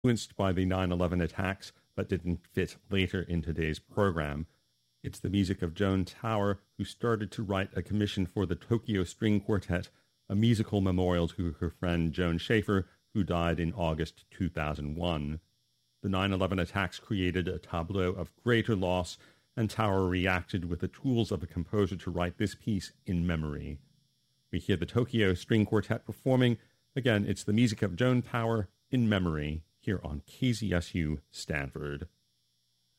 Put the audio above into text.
influenced by the 9/11 attacks but didn't fit later in today's program. It's the music of Joan Tower, who started to write a commission for the Tokyo String Quartet, a musical memorial to her friend Joan Schaefer, who died in August 2001. The 9/11 attacks created a tableau of greater loss, and Tower reacted with the tools of a composer to write this piece in memory. We hear the Tokyo String Quartet performing. Again, it's the music of Joan Tower in memory here on KZSU Stanford.